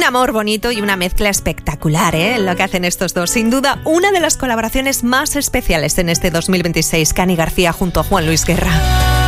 Un amor bonito y una mezcla espectacular, lo que hacen estos dos. Sin duda, una de las colaboraciones más especiales en este 2026, Cani García junto a Juan Luis Guerra.